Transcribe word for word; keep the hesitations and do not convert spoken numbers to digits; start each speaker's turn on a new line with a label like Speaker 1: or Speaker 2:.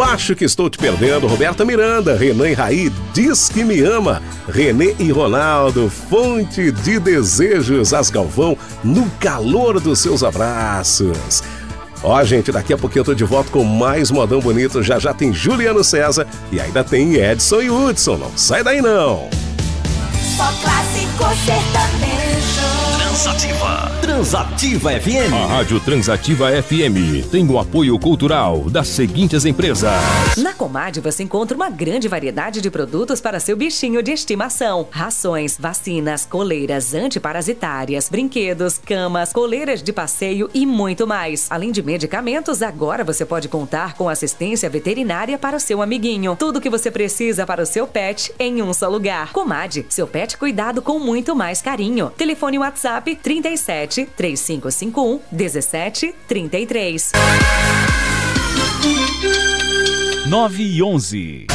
Speaker 1: Eu acho que estou te perdendo. Roberta Miranda, Renan e Raí, diz que me ama. Renê e Ronaldo, fonte de desejos, As Galvão, no calor dos seus abraços. Ó, gente, daqui a pouquinho eu tô de volta com mais Modão Bonito. Já já tem Juliano César e ainda tem Edson e Hudson. Não sai daí, não.
Speaker 2: Só clássico sertanejo.
Speaker 3: Transativa. Transativa F M.
Speaker 4: A Rádio Transativa F M tem o apoio cultural das seguintes empresas.
Speaker 5: Na Comad você encontra uma grande variedade de produtos para seu bichinho de estimação. Rações, vacinas, coleiras antiparasitárias, brinquedos, camas, coleiras de passeio e muito mais. Além de medicamentos, agora você pode contar com assistência veterinária para o seu amiguinho. Tudo o que você precisa para o seu pet em um só lugar. Comad, seu pet cuidado com muito mais carinho. Telefone WhatsApp trinta e sete, três cinco cinco um, dezessete trinta e três.
Speaker 4: nove e onze.